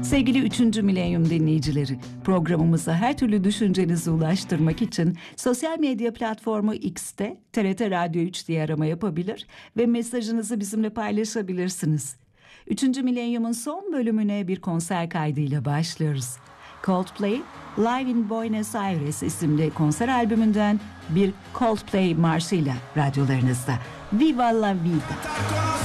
Sevgili 3. Milenyum dinleyicileri, programımıza her türlü düşüncenizi ulaştırmak için sosyal medya platformu X'te TRT Radyo 3 diye arama yapabilir ve mesajınızı bizimle paylaşabilirsiniz. 3. Milenyum'un son bölümüne bir konser kaydıyla başlıyoruz. Coldplay, Live in Buenos Aires isimli konser albümünden bir Coldplay marşıyla radyolarınızda. Viva la vida!